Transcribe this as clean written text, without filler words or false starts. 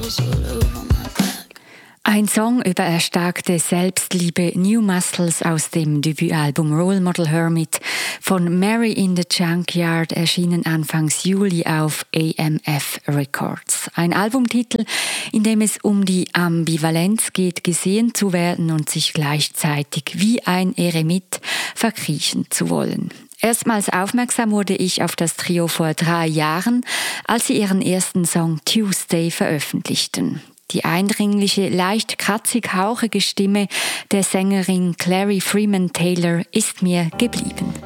Ein Song über erstarkte Selbstliebe, New Muscles aus dem Debütalbum Role Model Hermit von Mary in the Junkyard, erschienen Anfangs Juli auf AMF Records. Ein Albumtitel, in dem es um die Ambivalenz geht, gesehen zu werden und sich gleichzeitig wie ein Eremit verkriechen zu wollen. Erstmals aufmerksam wurde ich auf das Trio vor 3 Jahren, als sie ihren ersten Song Tuesday veröffentlichten. Die eindringliche, leicht kratzig-hauchige Stimme der Sängerin Clary Freeman Taylor ist mir geblieben.